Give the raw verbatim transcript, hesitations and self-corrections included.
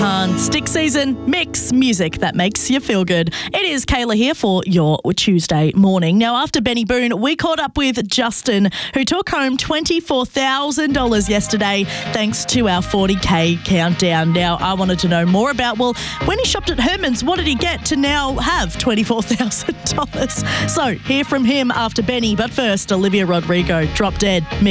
Khan. Stick season, mix music that makes you feel good. It is Kayla here for your Tuesday morning. Now, after Benny Boone, we caught up with Justin, who took home twenty-four thousand dollars yesterday thanks to our forty K countdown. Now, I wanted to know more about, well, when he shopped at Herman's, what did he get to now have twenty-four thousand dollars? So, hear from him after Benny. But first, Olivia Rodrigo, Drop Dead.